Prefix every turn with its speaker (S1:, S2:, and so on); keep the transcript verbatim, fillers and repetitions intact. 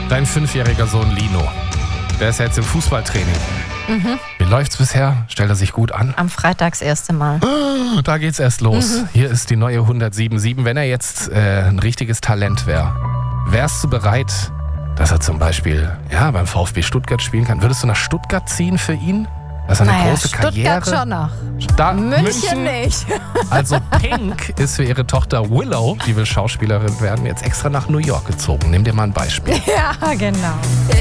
S1: Dein fünfjähriger Sohn Lino, der ist jetzt im Fußballtraining.
S2: Mhm.
S1: Wie läuft's bisher? Stellt er sich gut an?
S2: Am Freitag das erste Mal.
S1: Ah, da geht's erst los. Mhm. Hier ist die neue hundertsieben. Wenn er jetzt äh, ein richtiges Talent wäre, wärst du bereit, dass er zum Beispiel ja, beim VfB Stuttgart spielen kann? Würdest du nach Stuttgart ziehen für ihn? Das ist eine
S2: naja,
S1: große
S2: Stuttgart
S1: Karriere.
S2: schon noch.
S1: Da,
S2: München,
S1: München
S2: nicht.
S1: Also Pink ist für ihre Tochter Willow, die will Schauspielerin werden, jetzt extra nach New York gezogen. Nimm dir mal ein Beispiel.
S2: Ja, genau.